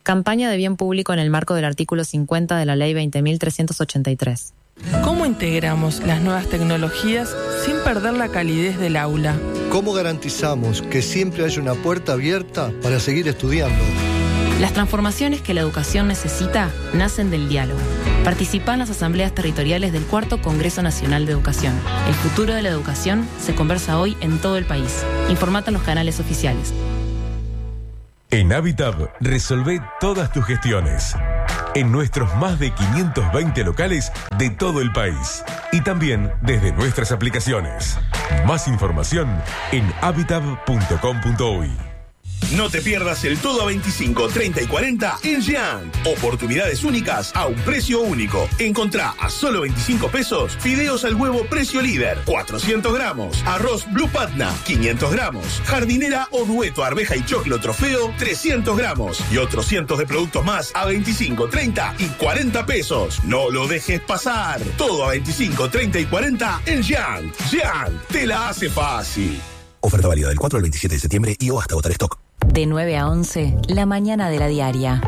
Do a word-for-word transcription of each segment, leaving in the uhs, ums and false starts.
Campaña de bien público en el marco del artículo cincuenta de la Ley veinte mil trescientos ochenta y tres. ¿Cómo integramos las nuevas tecnologías sin perder la calidez del aula? ¿Cómo garantizamos que siempre haya una puerta abierta para seguir estudiando? Las transformaciones que la educación necesita nacen del diálogo. Participa en las asambleas territoriales del Cuarto Congreso Nacional de Educación. El futuro de la educación se conversa hoy en todo el país. Informate en los canales oficiales. En Habitab resolvé todas tus gestiones. En nuestros más de quinientos veinte locales de todo el país. Y también desde nuestras aplicaciones. Más información en habitab punto com punto uy. No te pierdas el todo a veinticinco, treinta y cuarenta en Jean. Oportunidades únicas a un precio único. Encontrá a solo veinticinco pesos fideos al huevo precio líder, cuatrocientos gramos. Arroz Blue Patna, quinientos gramos. Jardinera o dueto arveja y choclo trofeo, trescientos gramos. Y otros cientos de productos más a veinticinco, treinta y cuarenta pesos. No lo dejes pasar. Todo a veinticinco, treinta y cuarenta en Jean. Jean, te la hace fácil. Oferta válida del cuatro al veintisiete de septiembre y o hasta agotar stock. De nueve a once, la mañana de la diaria.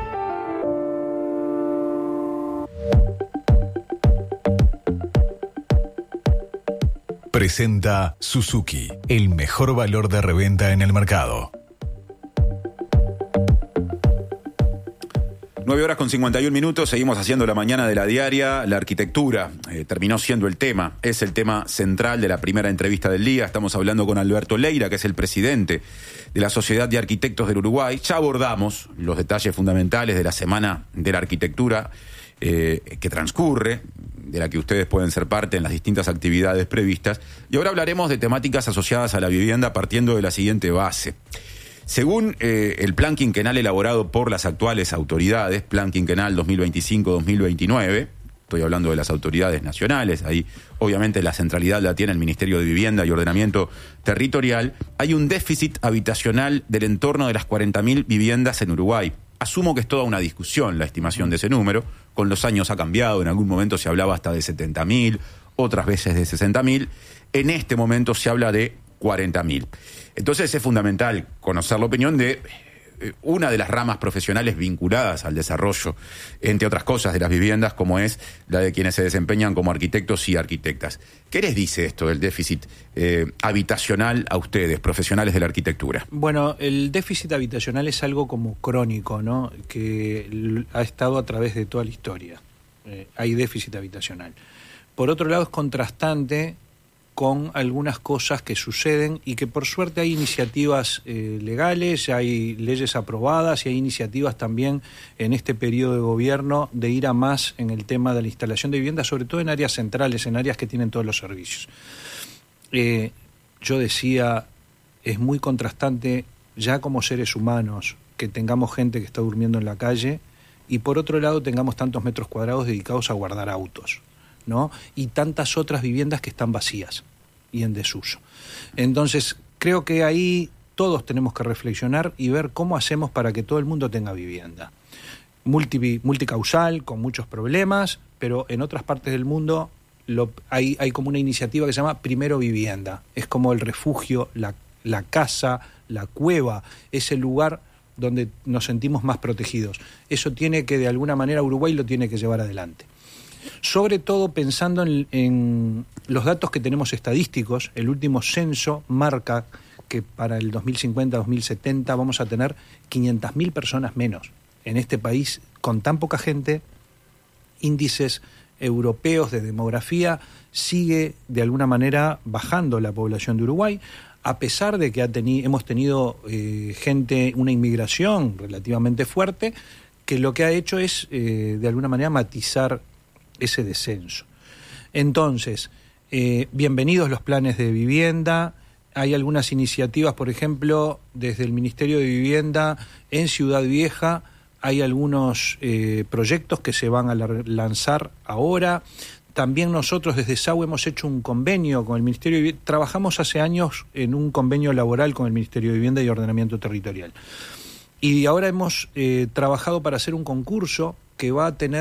Presenta Suzuki, el mejor valor de reventa en el mercado. nueve horas con cincuenta y un minutos, seguimos haciendo la mañana de la diaria. La arquitectura eh, terminó siendo el tema, es el tema central de la primera entrevista del día. Estamos hablando con Alberto Leira, que es el presidente de la Sociedad de Arquitectos del Uruguay. Ya abordamos los detalles fundamentales de la Semana de la Arquitectura eh, que transcurre, de la que ustedes pueden ser parte en las distintas actividades previstas. Y ahora hablaremos de temáticas asociadas a la vivienda partiendo de la siguiente base. Según eh, el plan quinquenal elaborado por las actuales autoridades, plan quinquenal dos mil veinticinco a dos mil veintinueve, estoy hablando de las autoridades nacionales, ahí obviamente la centralidad la tiene el Ministerio de Vivienda y Ordenamiento Territorial, hay un déficit habitacional del entorno de las cuarenta mil viviendas en Uruguay. Asumo que es toda una discusión la estimación de ese número, con los años ha cambiado, en algún momento se hablaba hasta de setenta mil, otras veces de sesenta mil, en este momento se habla de cuarenta mil. Entonces es fundamental conocer la opinión de una de las ramas profesionales vinculadas al desarrollo, entre otras cosas, de las viviendas, como es la de quienes se desempeñan como arquitectos y arquitectas. ¿Qué les dice esto del déficit eh, habitacional a ustedes, profesionales de la arquitectura? Bueno, el déficit habitacional es algo como crónico, ¿no?, que ha estado a través de toda la historia. Eh, hay déficit habitacional. Por otro lado, es contrastante con algunas cosas que suceden y que por suerte hay iniciativas eh, legales, hay leyes aprobadas y hay iniciativas también en este periodo de gobierno de ir a más en el tema de la instalación de viviendas, sobre todo en áreas centrales, en áreas que tienen todos los servicios. Eh, yo decía, es muy contrastante ya como seres humanos que tengamos gente que está durmiendo en la calle y por otro lado tengamos tantos metros cuadrados dedicados a guardar autos, ¿no?, y tantas otras viviendas que están vacías y en desuso. Entonces, creo que ahí todos tenemos que reflexionar y ver cómo hacemos para que todo el mundo tenga vivienda. Multi, multicausal, con muchos problemas, pero en otras partes del mundo lo, hay, hay como una iniciativa que se llama Primero Vivienda. Es como el refugio, la, la casa, la cueva, es el lugar donde nos sentimos más protegidos. Eso tiene que, de alguna manera, Uruguay lo tiene que llevar adelante. Sobre todo pensando en, en los datos que tenemos estadísticos. El último censo marca que para el dos mil cincuenta a dos mil setenta vamos a tener quinientas mil personas menos en este país con tan poca gente. Índices europeos de demografía, sigue de alguna manera bajando la población de Uruguay, a pesar de que ha teni- hemos tenido eh, gente, una inmigración relativamente fuerte, que lo que ha hecho es eh, de alguna manera matizar ese descenso. Entonces, eh, bienvenidos los planes de vivienda. Hay algunas iniciativas, por ejemplo, desde el Ministerio de Vivienda en Ciudad Vieja, hay algunos eh, proyectos que se van a la- lanzar ahora. También nosotros desde S A U hemos hecho un convenio con el Ministerio de Vivienda. Trabajamos hace años en un convenio laboral con el Ministerio de Vivienda y Ordenamiento Territorial. Y ahora hemos eh, trabajado para hacer un concurso que va a tener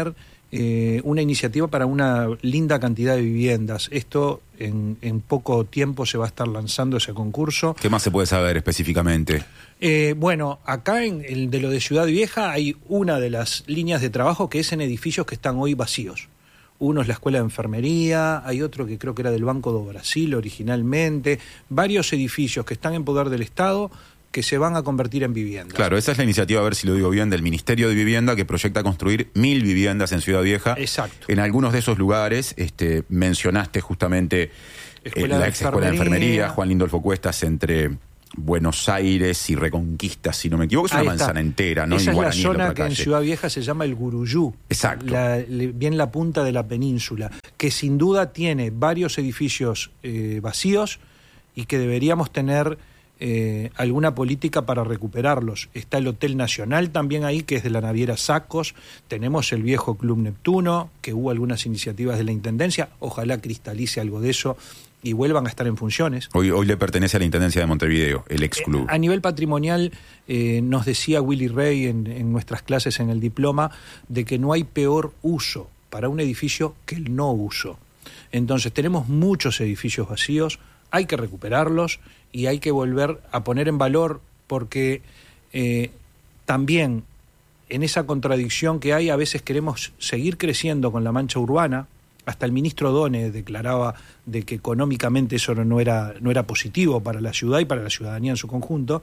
eh, una iniciativa para una linda cantidad de viviendas. Esto en, en poco tiempo se va a estar lanzando ese concurso. ¿Qué más se puede saber específicamente? Eh, bueno, acá en el de lo de Ciudad Vieja hay una de las líneas de trabajo que es en edificios que están hoy vacíos. Uno es la Escuela de Enfermería, hay otro que creo que era del Banco do Brasil originalmente, varios edificios que están en poder del Estado que se van a convertir en viviendas. Claro, esa es la iniciativa, a ver si lo digo bien, del Ministerio de Vivienda, que proyecta construir mil viviendas en Ciudad Vieja. Exacto. En algunos de esos lugares, este, mencionaste justamente eh, la ex Escuela de Enfermería, Juan Lindolfo Cuestas, entre Buenos Aires y Reconquista, si no me equivoco, es una manzana entera, ¿no? Esa y es la Guaraní zona en que calle. en Ciudad Vieja se llama el Guruyú. Exacto. La, le, bien la punta de la península, que sin duda tiene varios edificios eh, vacíos y que deberíamos tener eh, alguna política para recuperarlos. Está el Hotel Nacional también ahí, que es de la naviera Sacos. Tenemos el viejo Club Neptuno, que hubo algunas iniciativas de la Intendencia. Ojalá cristalice algo de eso y vuelvan a estar en funciones. Hoy, hoy le pertenece a la Intendencia de Montevideo, el ex club. Eh, a nivel patrimonial, eh, nos decía Willy Rey en, en nuestras clases en el diploma, de que no hay peor uso para un edificio que el no uso. Entonces tenemos muchos edificios vacíos, hay que recuperarlos y hay que volver a poner en valor, porque eh, también en esa contradicción que hay, a veces queremos seguir creciendo con la mancha urbana. Hasta el ministro Done declaraba de que económicamente eso no era, no era positivo para la ciudad y para la ciudadanía en su conjunto,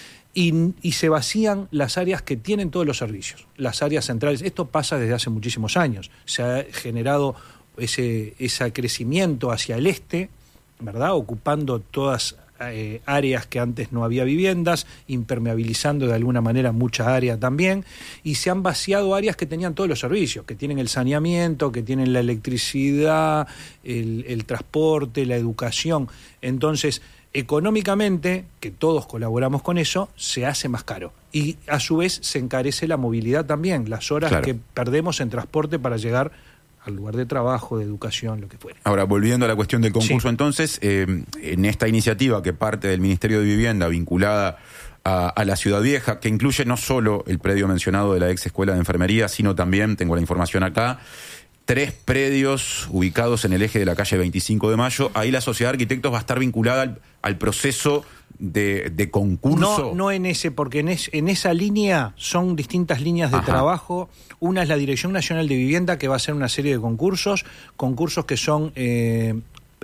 y, y se vacían las áreas que tienen todos los servicios, las áreas centrales. Esto pasa desde hace muchísimos años. Se ha generado ese, ese crecimiento hacia el este, ¿verdad?, ocupando todas eh, áreas que antes no había viviendas, impermeabilizando de alguna manera mucha área también, y se han vaciado áreas que tenían todos los servicios, que tienen el saneamiento, que tienen la electricidad, el, el transporte, la educación. Entonces, económicamente, que todos colaboramos con eso, se hace más caro. Y a su vez se encarece la movilidad también, las horas Claro. que perdemos en transporte para llegar al lugar de trabajo, de educación, lo que fuera. Ahora, volviendo a la cuestión del concurso, Sí. entonces, eh, en esta iniciativa que parte del Ministerio de Vivienda vinculada a, a la Ciudad Vieja, que incluye no solo el predio mencionado de la ex Escuela de Enfermería, sino también, tengo la información acá, tres predios ubicados en el eje de la calle veinticinco de mayo, ahí la Sociedad de Arquitectos va a estar vinculada al, al proceso de, de concurso. No, no en ese, porque en, es, en esa línea son distintas líneas de Ajá. trabajo. Una es la Dirección Nacional de Vivienda, que va a hacer una serie de concursos, concursos que son eh,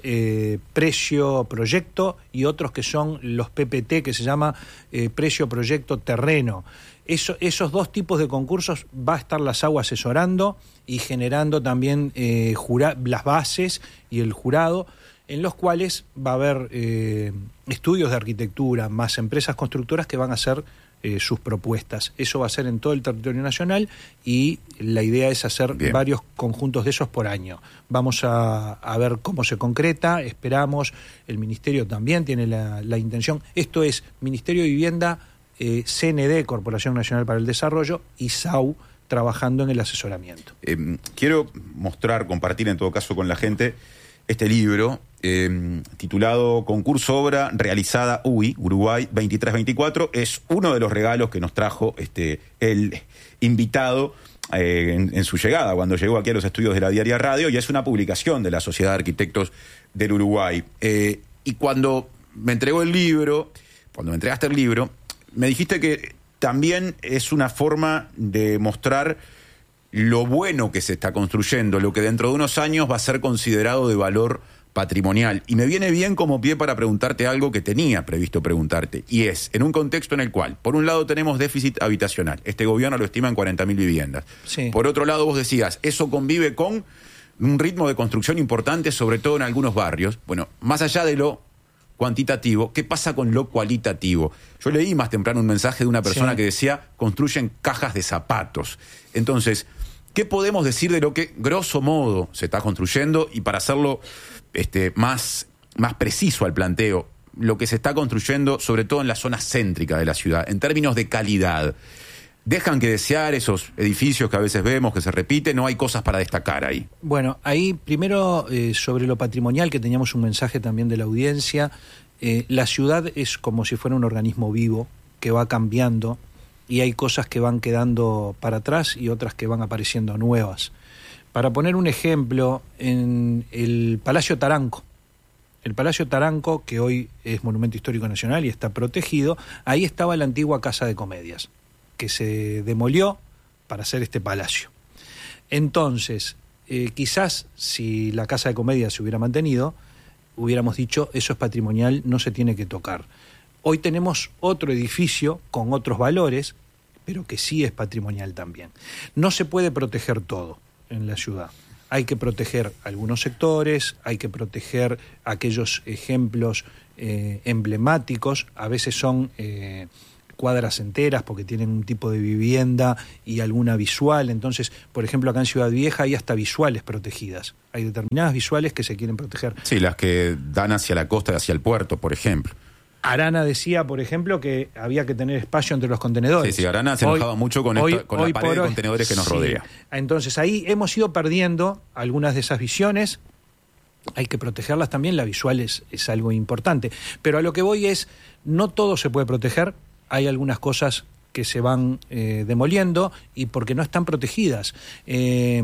eh, precio proyecto, y otros que son los P P T, que se llama eh, precio proyecto terreno. Eso, esos dos tipos de concursos va a estar la S A U asesorando y generando también eh, jura, las bases y el jurado, en los cuales va a haber eh, estudios de arquitectura, más empresas constructoras que van a hacer eh, sus propuestas. Eso va a ser en todo el territorio nacional y la idea es hacer Bien. varios conjuntos de esos por año. Vamos a, a ver cómo se concreta, esperamos, el Ministerio también tiene la, la intención. Esto es Ministerio de Vivienda, eh, C N D, Corporación Nacional para el Desarrollo, y S A U trabajando en el asesoramiento. Eh, quiero mostrar, compartir en todo caso con la gente, este libro eh, titulado Concurso Obra Realizada U I, Uruguay veintitrés veinticuatro, es uno de los regalos que nos trajo este el invitado eh, en, en su llegada, cuando llegó aquí a los estudios de la Diaria Radio, y es una publicación de la Sociedad de Arquitectos del Uruguay. Eh, y cuando me entregó el libro, cuando me entregaste el libro, me dijiste que también es una forma de mostrar lo bueno que se está construyendo, lo que dentro de unos años va a ser considerado de valor patrimonial. Y me viene bien como pie para preguntarte algo que tenía previsto preguntarte, y es, en un contexto en el cual, por un lado tenemos déficit habitacional, este gobierno lo estima en cuarenta mil viviendas. Sí. Por otro lado, vos decías, eso convive con un ritmo de construcción importante, sobre todo en algunos barrios. Bueno, más allá de lo cuantitativo, ¿qué pasa con lo cualitativo? Yo leí más temprano un mensaje de una persona Sí. que decía, construyen cajas de zapatos. Entonces, ¿qué podemos decir de lo que, grosso modo, se está construyendo? Y para hacerlo este, más, más preciso al planteo, lo que se está construyendo, sobre todo en la zona céntrica de la ciudad, en términos de calidad. ¿Dejan que desear esos edificios que a veces vemos, que se repiten? ¿No hay cosas para destacar ahí? Bueno, ahí primero eh, sobre lo patrimonial, que teníamos un mensaje también de la audiencia. Eh, la ciudad es como si fuera un organismo vivo que va cambiando, y hay cosas que van quedando para atrás y otras que van apareciendo nuevas. Para poner un ejemplo, en el Palacio Taranco, el Palacio Taranco, que hoy es Monumento Histórico Nacional y está protegido, ahí estaba la antigua Casa de Comedias, que se demolió para hacer este palacio. Entonces, eh, quizás si la Casa de Comedias se hubiera mantenido, hubiéramos dicho, eso es patrimonial, no se tiene que tocar. Hoy tenemos otro edificio con otros valores, pero que sí es patrimonial también. No se puede proteger todo en la ciudad. Hay que proteger algunos sectores, hay que proteger aquellos ejemplos eh, emblemáticos, a veces son eh, cuadras enteras porque tienen un tipo de vivienda y alguna visual. Entonces, por ejemplo, acá en Ciudad Vieja hay hasta visuales protegidas. Hay determinadas visuales que se quieren proteger. Sí, las que dan hacia la costa y hacia el puerto, por ejemplo. Arana decía, por ejemplo, que había que tener espacio entre los contenedores. Sí, sí, Arana se enojaba hoy, mucho con, hoy, esta, con hoy la pared de hoy, contenedores que nos sí. rodea. Entonces ahí hemos ido perdiendo algunas de esas visiones. Hay que protegerlas también, la visual es, es algo importante. Pero a lo que voy es, no todo se puede proteger, hay algunas cosas que se van eh, demoliendo y porque no están protegidas. Eh,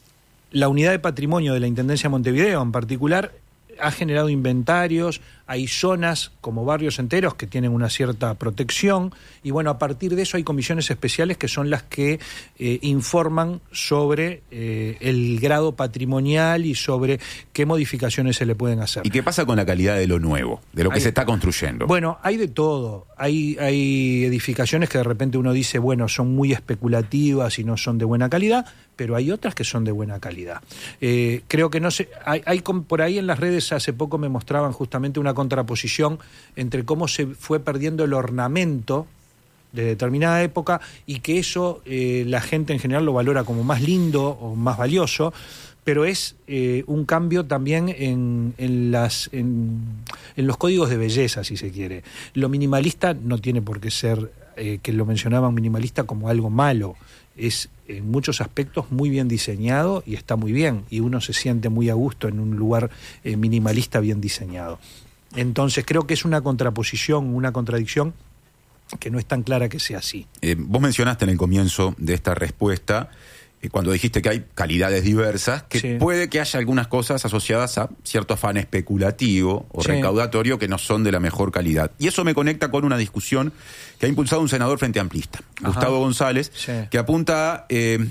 la unidad de patrimonio de la Intendencia de Montevideo en particular ha generado inventarios, hay zonas como barrios enteros que tienen una cierta protección y bueno, a partir de eso hay comisiones especiales que son las que eh, informan sobre eh, el grado patrimonial y sobre qué modificaciones se le pueden hacer. ¿Y qué pasa con la calidad de lo nuevo, de lo que hay, se está construyendo? Bueno, hay de todo. Hay, hay edificaciones que de repente uno dice, bueno, son muy especulativas y no son de buena calidad, pero hay otras que son de buena calidad. Eh, creo que no sé, hay, hay por ahí en las redes hace poco me mostraban justamente una contraposición entre cómo se fue perdiendo el ornamento de determinada época y que eso eh, la gente en general lo valora como más lindo o más valioso, pero es eh, un cambio también en, en, las, en, en los códigos de belleza, si se quiere. Lo minimalista no tiene por qué ser, eh, que lo mencionaban minimalista como algo malo, es en muchos aspectos muy bien diseñado y está muy bien, y uno se siente muy a gusto en un lugar eh, minimalista bien diseñado. Entonces creo que es una contraposición, una contradicción que no es tan clara que sea así. Eh, vos mencionaste en el comienzo de esta respuesta, eh, cuando dijiste que hay calidades diversas, que sí. puede que haya algunas cosas asociadas a cierto afán especulativo o sí. recaudatorio que no son de la mejor calidad. Y eso me conecta con una discusión que ha impulsado un senador frente amplista, Ajá. Gustavo González, sí. que apunta a eh,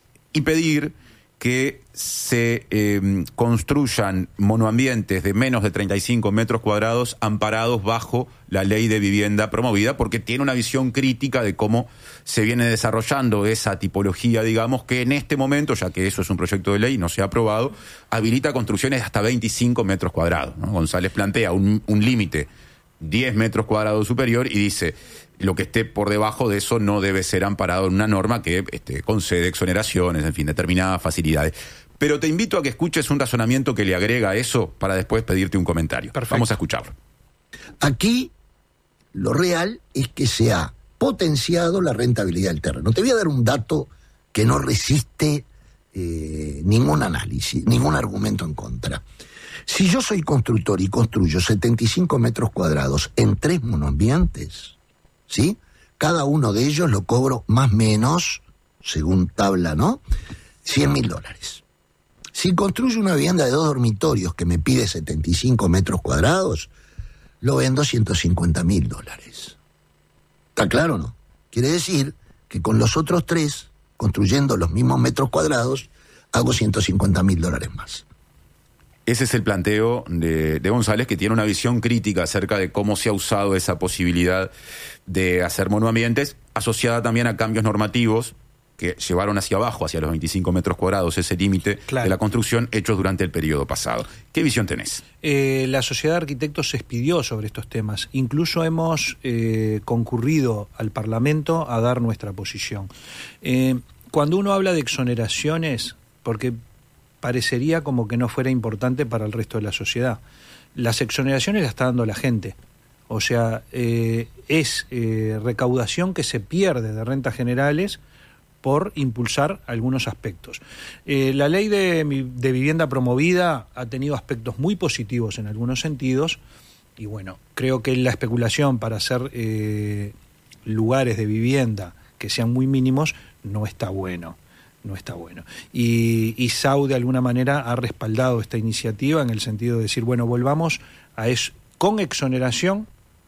impedir que se eh, construyan monoambientes de menos de treinta y cinco metros cuadrados amparados bajo la ley de vivienda promovida, porque tiene una visión crítica de cómo se viene desarrollando esa tipología, digamos, que en este momento, ya que eso es un proyecto de ley y no se ha aprobado, habilita construcciones de hasta veinticinco metros cuadrados, ¿no? González plantea un, un límite diez metros cuadrados superior y dice, lo que esté por debajo de eso no debe ser amparado en una norma que este, concede exoneraciones, en fin, determinadas facilidades. Pero te invito a que escuches un razonamiento que le agrega a eso para después pedirte un comentario. Perfecto. Vamos a escucharlo. Aquí lo real es que se ha potenciado la rentabilidad del terreno. Te voy a dar un dato que no resiste eh, ningún análisis, ningún argumento en contra. Si yo soy constructor y construyo setenta y cinco metros cuadrados en tres monoambientes, ¿sí? Cada uno de ellos lo cobro más o menos, según tabla, ¿no? cien mil dólares. Si construyo una vivienda de dos dormitorios que me pide setenta y cinco metros cuadrados, lo vendo ciento cincuenta mil dólares. ¿Está claro o no? Quiere decir que con los otros tres, construyendo los mismos metros cuadrados, hago ciento cincuenta mil dólares más. Ese es el planteo de, de González, que tiene una visión crítica acerca de cómo se ha usado esa posibilidad de hacer monoambientes, asociada también a cambios normativos que llevaron hacia abajo, hacia los veinticinco metros cuadrados, ese límite claro. de la construcción, hechos durante el periodo pasado. ¿Qué visión tenés? Eh, la Sociedad de Arquitectos se expidió sobre estos temas. Incluso hemos eh, concurrido al Parlamento a dar nuestra posición. Eh, cuando uno habla de exoneraciones, porque parecería como que no fuera importante para el resto de la sociedad. Las exoneraciones las está dando la gente. O sea, eh, es eh, recaudación que se pierde de rentas generales por impulsar algunos aspectos. Eh, la ley de, de vivienda promovida ha tenido aspectos muy positivos en algunos sentidos y bueno, creo que la especulación para hacer eh, lugares de vivienda que sean muy mínimos no está bueno. no está bueno. Y, y S A U de alguna manera ha respaldado esta iniciativa en el sentido de decir, bueno, volvamos a eso, con exoneración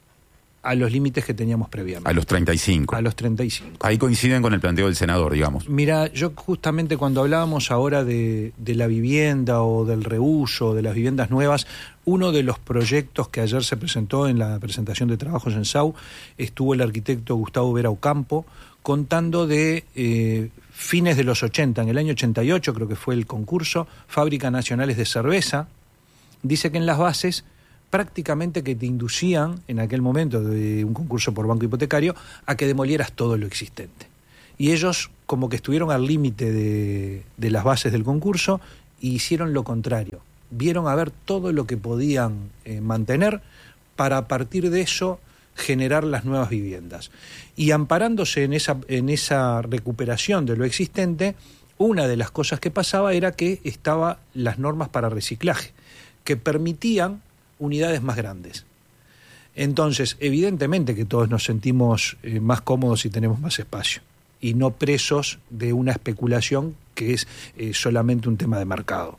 a los límites que teníamos previamente. A los treinta y cinco. A los treinta y cinco. Ahí coinciden con el planteo del senador, digamos. Mira, yo justamente cuando hablábamos ahora de, de la vivienda o del reuso, de las viviendas nuevas, uno de los proyectos que ayer se presentó en la presentación de trabajos en S A U, estuvo el arquitecto Gustavo Vera Ocampo, contando de eh, fines de los ochenta, en el año ochenta y ocho creo que fue el concurso, Fábricas Nacionales de Cerveza, dice que en las bases prácticamente que te inducían, en aquel momento de un concurso por banco hipotecario, a que demolieras todo lo existente. Y ellos como que estuvieron al límite de, de las bases del concurso y hicieron lo contrario. Vieron a ver todo lo que podían eh, mantener para a partir de eso generar las nuevas viviendas. Y amparándose en esa, en esa recuperación de lo existente, una de las cosas que pasaba era que estaban las normas para reciclaje, que permitían unidades más grandes. Entonces, evidentemente que todos nos sentimos eh, más cómodos si tenemos más espacio y no presos de una especulación que es eh, solamente un tema de mercado.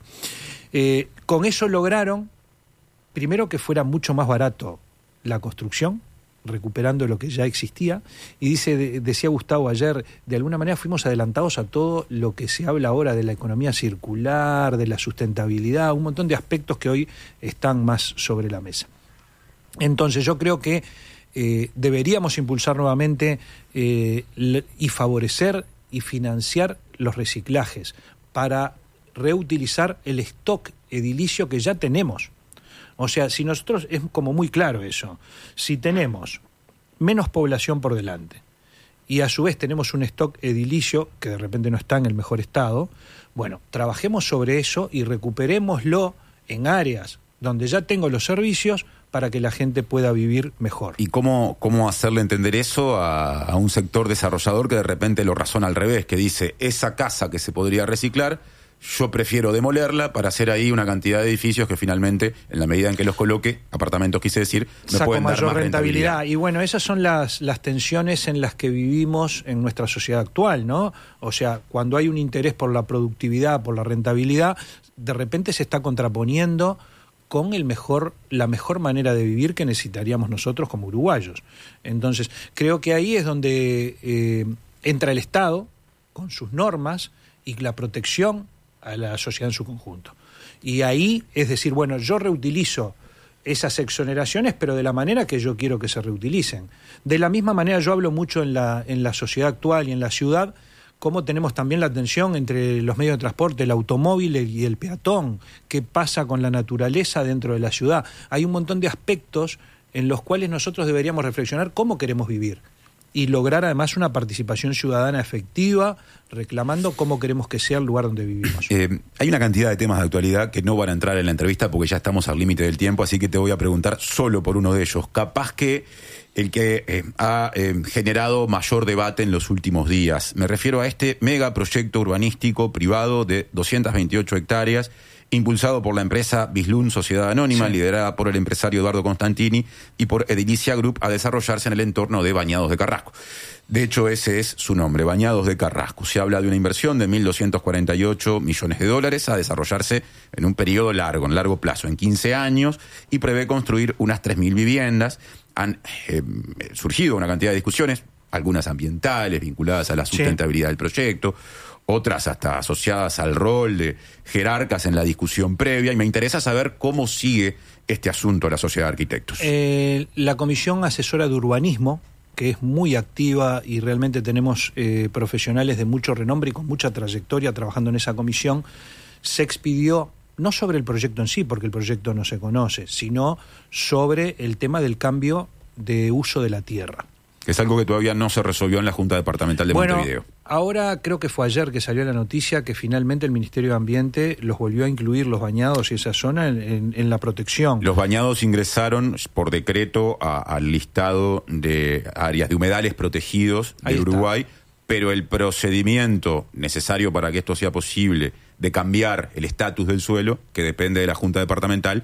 Eh, con eso lograron, primero, que fuera mucho más barato la construcción, recuperando lo que ya existía, y dice, de, decía Gustavo ayer, de alguna manera fuimos adelantados a todo lo que se habla ahora de la economía circular, de la sustentabilidad, un montón de aspectos que hoy están más sobre la mesa. Entonces yo creo que eh, deberíamos impulsar nuevamente eh, le, y favorecer y financiar los reciclajes para reutilizar el stock edilicio que ya tenemos. O sea, si nosotros, es como muy claro eso, si tenemos menos población por delante y a su vez tenemos un stock edilicio que de repente no está en el mejor estado, bueno, trabajemos sobre eso y recuperémoslo en áreas donde ya tengo los servicios para que la gente pueda vivir mejor. ¿Y cómo, cómo hacerle entender eso a, a un sector desarrollador que de repente lo razona al revés, que dice, esa casa que se podría reciclar, yo prefiero demolerla para hacer ahí una cantidad de edificios que finalmente, en la medida en que los coloque, apartamentos quise decir, me saco pueden dar mayor más rentabilidad. rentabilidad. Y bueno, esas son las, las tensiones en las que vivimos en nuestra sociedad actual, ¿no? O sea, cuando hay un interés por la productividad, por la rentabilidad, de repente se está contraponiendo con el mejor, la mejor manera de vivir que necesitaríamos nosotros como uruguayos. Entonces, creo que ahí es donde eh, entra el Estado con sus normas y la protección a la sociedad en su conjunto. Y ahí es decir, bueno, yo reutilizo esas exoneraciones, pero de la manera que yo quiero que se reutilicen. De la misma manera yo hablo mucho en la, en la sociedad actual y en la ciudad, cómo tenemos también la tensión entre los medios de transporte, el automóvil y el peatón, qué pasa con la naturaleza dentro de la ciudad. Hay un montón de aspectos en los cuales nosotros deberíamos reflexionar cómo queremos vivir y lograr además una participación ciudadana efectiva, reclamando cómo queremos que sea el lugar donde vivimos. Eh, hay una cantidad de temas de actualidad que no van a entrar en la entrevista porque ya estamos al límite del tiempo, así que te voy a preguntar solo por uno de ellos. Capaz que el que eh, ha eh, generado mayor debate en los últimos días. Me refiero a este megaproyecto urbanístico privado de doscientas veintiocho hectáreas, impulsado por la empresa Bislun Sociedad Anónima, sí, liderada por el empresario Eduardo Constantini y por Edilicia Group, a desarrollarse en el entorno de Bañados de Carrasco. De hecho, ese es su nombre, Bañados de Carrasco. Se habla de una inversión de mil doscientos cuarenta y ocho millones de dólares a desarrollarse en un periodo largo, en largo plazo, en quince años, y prevé construir unas tres mil viviendas. Han eh, surgido una cantidad de discusiones, algunas ambientales vinculadas a la sustentabilidad, sí, del proyecto, otras hasta asociadas al rol de jerarcas en la discusión previa, y me interesa saber cómo sigue este asunto la Sociedad de Arquitectos. Eh, la Comisión Asesora de Urbanismo, que es muy activa y realmente tenemos eh, profesionales de mucho renombre y con mucha trayectoria trabajando en esa comisión, se expidió no sobre el proyecto en sí, porque el proyecto no se conoce, sino sobre el tema del cambio de uso de la tierra. Es algo que todavía no se resolvió en la Junta Departamental de bueno, Montevideo. Ahora creo que fue ayer que salió la noticia que finalmente el Ministerio de Ambiente los volvió a incluir, los bañados y esa zona, en, en, en la protección. Los bañados ingresaron por decreto a, al listado de áreas de humedales protegidos de Uruguay, pero el procedimiento necesario para que esto sea posible de cambiar el estatus del suelo, que depende de la Junta Departamental,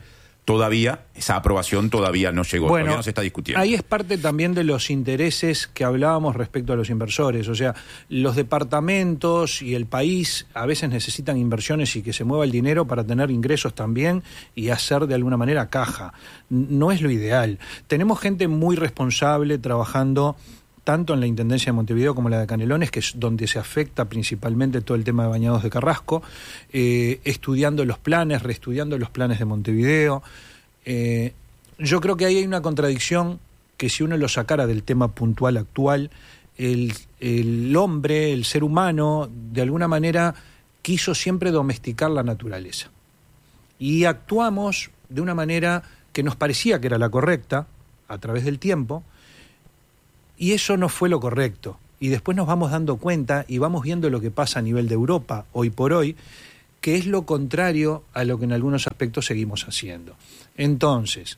todavía, esa aprobación todavía no llegó, bueno, todavía no se está discutiendo. Ahí es parte también de los intereses que hablábamos respecto a los inversores. O sea, los departamentos y el país a veces necesitan inversiones y que se mueva el dinero para tener ingresos también y hacer de alguna manera caja. No es lo ideal. Tenemos gente muy responsable trabajando tanto en la Intendencia de Montevideo como la de Canelones, que es donde se afecta principalmente todo el tema de bañados de Carrasco, eh, estudiando los planes, reestudiando los planes de Montevideo. Eh, yo creo que ahí hay una contradicción que si uno lo sacara del tema puntual actual, el, el hombre, el ser humano, de alguna manera quiso siempre domesticar la naturaleza. Y actuamos de una manera que nos parecía que era la correcta, a través del tiempo, y eso no fue lo correcto. Y después nos vamos dando cuenta y vamos viendo lo que pasa a nivel de Europa, hoy por hoy, que es lo contrario a lo que en algunos aspectos seguimos haciendo. Entonces,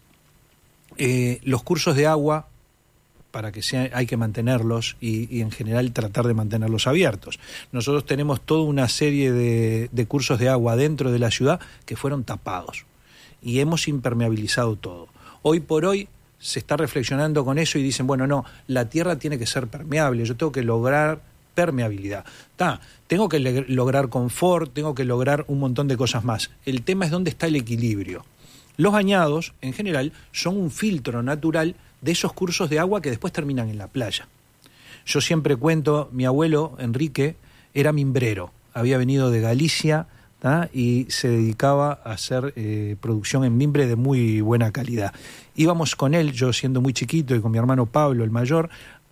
eh, los cursos de agua, para que sea, hay que mantenerlos y, y en general tratar de mantenerlos abiertos. Nosotros tenemos toda una serie de, de cursos de agua dentro de la ciudad que fueron tapados y hemos impermeabilizado todo. Hoy por hoy se está reflexionando con eso y dicen, bueno, no, la tierra tiene que ser permeable, yo tengo que lograr permeabilidad. Ta, tengo que le- lograr confort, tengo que lograr un montón de cosas más. El tema es dónde está el equilibrio. Los bañados, en general, son un filtro natural de esos cursos de agua que después terminan en la playa. Yo siempre cuento, mi abuelo, Enrique, era mimbrero, había venido de Galicia, ¿tá? Y se dedicaba a hacer eh, producción en mimbre de muy buena calidad. Íbamos con él, yo siendo muy chiquito, y con mi hermano Pablo, el mayor,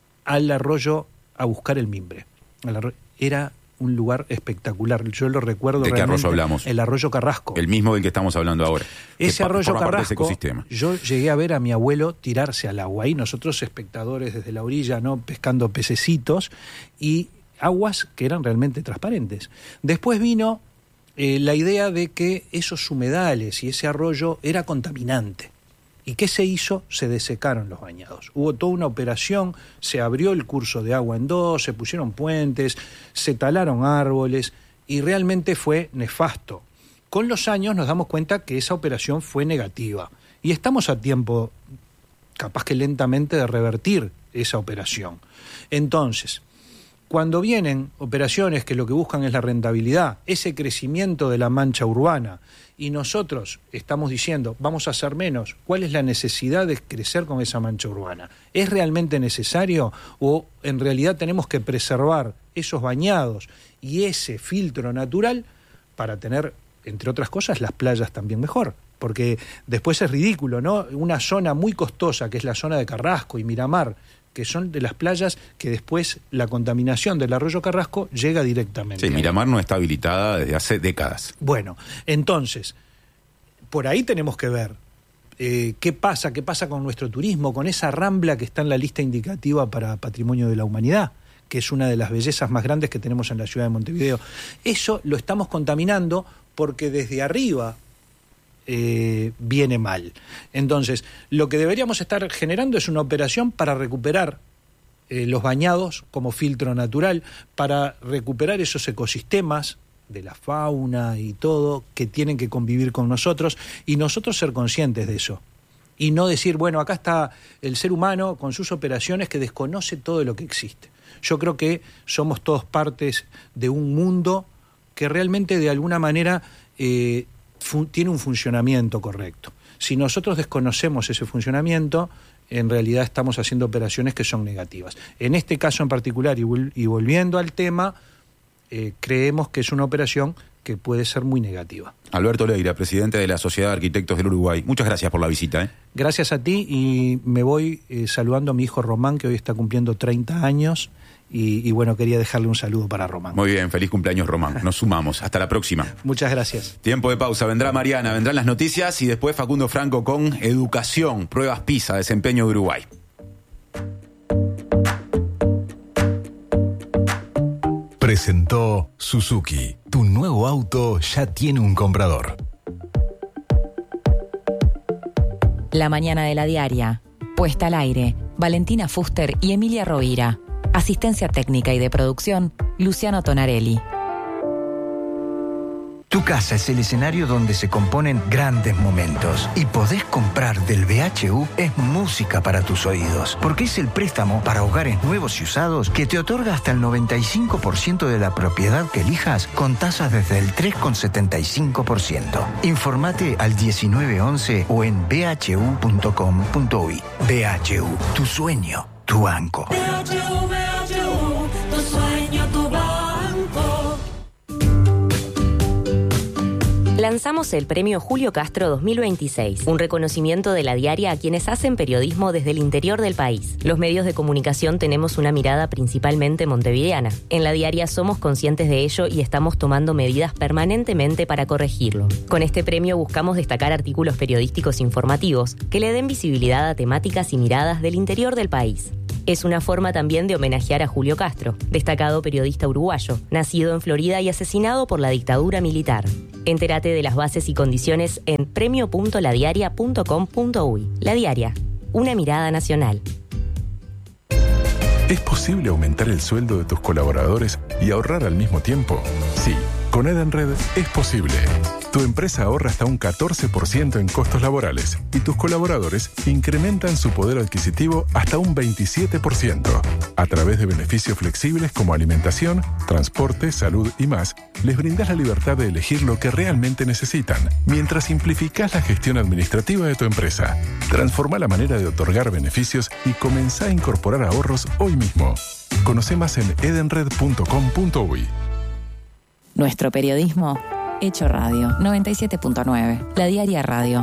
al arroyo a buscar el mimbre. El arroyo, era un lugar espectacular, yo lo recuerdo. ¿De qué arroyo hablamos? El arroyo Carrasco. El mismo del que estamos hablando ahora. Ese arroyo Carrasco, ese yo llegué a ver a mi abuelo tirarse al agua, y nosotros espectadores desde la orilla, ¿no?, pescando pececitos, y aguas que eran realmente transparentes. Después vino eh, la idea de que esos humedales y ese arroyo era contaminante. ¿Y qué se hizo? Se desecaron los bañados. Hubo toda una operación, se abrió el curso de agua en dos, se pusieron puentes, se talaron árboles, y realmente fue nefasto. Con los años nos damos cuenta que esa operación fue negativa, y estamos a tiempo, capaz que lentamente, de revertir esa operación. Entonces, cuando vienen operaciones que lo que buscan es la rentabilidad, ese crecimiento de la mancha urbana, y nosotros estamos diciendo, vamos a hacer menos, ¿cuál es la necesidad de crecer con esa mancha urbana? ¿Es realmente necesario o en realidad tenemos que preservar esos bañados y ese filtro natural para tener, entre otras cosas, las playas también mejor? Porque después es ridículo, ¿no? Una zona muy costosa, que es la zona de Carrasco y Miramar, que son de las playas que después la contaminación del arroyo Carrasco llega directamente. Sí, Miramar no está habilitada desde hace décadas. Bueno, entonces, por ahí tenemos que ver eh, qué pasa, qué pasa con nuestro turismo, con esa rambla que está en la lista indicativa para Patrimonio de la Humanidad, que es una de las bellezas más grandes que tenemos en la ciudad de Montevideo. Eso lo estamos contaminando porque desde arriba Eh, viene mal. Entonces, lo que deberíamos estar generando es una operación para recuperar eh, los bañados como filtro natural, para recuperar esos ecosistemas de la fauna y todo que tienen que convivir con nosotros, y nosotros ser conscientes de eso. Y no decir, bueno, acá está el ser humano con sus operaciones que desconoce todo lo que existe. Yo creo que somos todos partes de un mundo que realmente de alguna manera eh, Fun- tiene un funcionamiento correcto. Si nosotros desconocemos ese funcionamiento, en realidad estamos haciendo operaciones que son negativas. En este caso en particular, y, vol- y volviendo al tema, eh, creemos que es una operación que puede ser muy negativa. Alberto Leira, presidente de la Sociedad de Arquitectos del Uruguay. Muchas gracias por la visita. ¿eh? Gracias a ti, y me voy eh, saludando a mi hijo Román, que hoy está cumpliendo treinta años, y, y bueno, quería dejarle un saludo para Román. Muy bien, feliz cumpleaños, Román. Nos sumamos. Hasta la próxima. Muchas gracias. Tiempo de pausa. Vendrá Mariana, vendrán las noticias y después Facundo Franco con Educación, Pruebas PISA, Desempeño de Uruguay. Presentó Suzuki. Tu nuevo auto ya tiene un comprador. La mañana de la diaria. Puesta al aire. Valentina Fuster y Emilia Rovira. Asistencia técnica y de producción, Luciano Tonarelli. Tu Tu casa es el escenario donde se componen grandes momentos. Y podés comprar del B H U es música para tus oídos, porque es el préstamo para hogares nuevos y usados que te otorga hasta el noventa y cinco por ciento de la propiedad que elijas con tasas desde el tres coma setenta y cinco por ciento. Informate al diecinueve once o en b h u punto com punto u y. B H U, tu sueño, tu banco. B H U, B H U, tu sueño, tu banco. Lanzamos el premio Julio Castro dos mil veintiséis, un reconocimiento de La Diaria a quienes hacen periodismo desde el interior del país. Los medios de comunicación tenemos una mirada principalmente montevideana. En La Diaria somos conscientes de ello y estamos tomando medidas permanentemente para corregirlo. Con este premio buscamos destacar artículos periodísticos informativos que le den visibilidad a temáticas y miradas del interior del país. Es una forma también de homenajear a Julio Castro, destacado periodista uruguayo, nacido en Florida y asesinado por la dictadura militar. Entérate de las bases y condiciones en premio punto la diaria punto com punto u y. La Diaria, una mirada nacional. ¿Es posible aumentar el sueldo de tus colaboradores y ahorrar al mismo tiempo? Sí, con Edenred es posible. Tu empresa ahorra hasta un catorce por ciento en costos laborales y tus colaboradores incrementan su poder adquisitivo hasta un veintisiete por ciento. A través de beneficios flexibles como alimentación, transporte, salud y más, les brindas la libertad de elegir lo que realmente necesitan, mientras simplificás la gestión administrativa de tu empresa. Transforma la manera de otorgar beneficios y comenzá a incorporar ahorros hoy mismo. Conoce más en edenred punto com punto u y. Nuestro periodismo hecho radio. noventa y siete punto nueve. La Diaria Radio.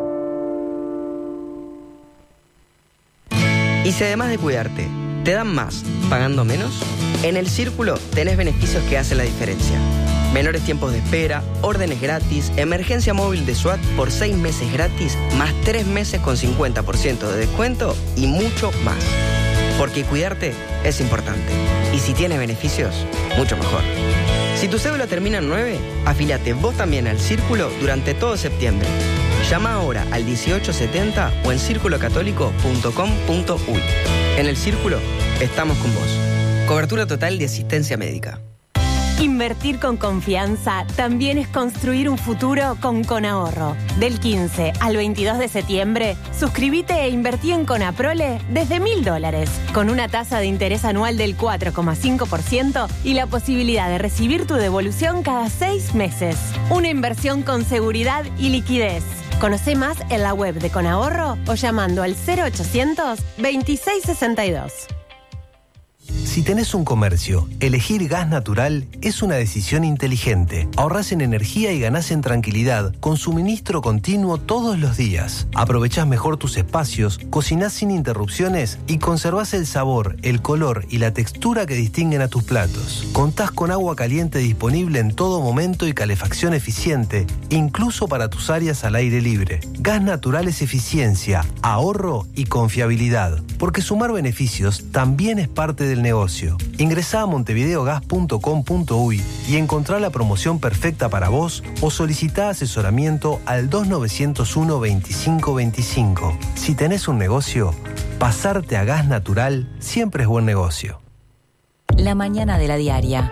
Y si además de cuidarte, te dan más pagando menos, en El Círculo tenés beneficios que hacen la diferencia. Menores tiempos de espera, órdenes gratis, emergencia móvil de SWAT por seis meses gratis, más tres meses con cincuenta por ciento de descuento y mucho más. Porque cuidarte es importante. Y si tiene beneficios, mucho mejor. Si tu cédula termina en nueve, afíliate vos también al Círculo durante todo septiembre. Llama ahora al dieciocho setenta o en círculo católico punto com punto u y. En El Círculo estamos con vos. Cobertura total de asistencia médica. Invertir con confianza también es construir un futuro con Conahorro. Del quince al veintidós de septiembre, suscríbete e invertí en Conaprole desde mil dólares, con una tasa de interés anual del cuatro coma cinco por ciento y la posibilidad de recibir tu devolución cada seis meses. Una inversión con seguridad y liquidez. Conoce más en la web de Conahorro o llamando al cero ochocientos veintiséis sesenta y dos. Si tenés un comercio, elegir gas natural es una decisión inteligente. Ahorrás en energía y ganás en tranquilidad, con suministro continuo todos los días. Aprovechás mejor tus espacios, cocinás sin interrupciones y conservás el sabor, el color y la textura que distinguen a tus platos. Contás con agua caliente disponible en todo momento y calefacción eficiente, incluso para tus áreas al aire libre. Gas natural es eficiencia, ahorro y confiabilidad, porque sumar beneficios también es parte del negocio. Ingresá a montevideogas punto com punto u y y encontrá la promoción perfecta para vos o solicitá asesoramiento al dos nueve cero uno veinticinco veinticinco. Si tenés un negocio, pasarte a gas natural siempre es buen negocio. La mañana de La Diaria.